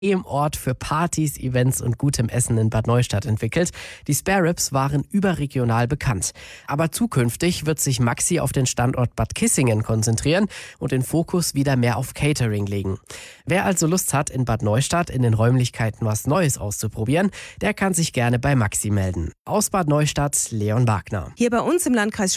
im Ort für Partys, Events und gutem Essen in Bad Neustadt entwickelt. Die Spare Ribs waren überregional bekannt. Aber zukünftig wird sich Maxi auf den Standort Bad Kissingen konzentrieren und den Fokus wieder mehr auf Catering legen. Wer also Lust hat, in Bad Neustadt in den Räumlichkeiten was Neues auszuprobieren, der kann sich gerne bei Maxi melden. Aus Bad Neustadt, Leon Wagner. Hier bei uns im Landkreis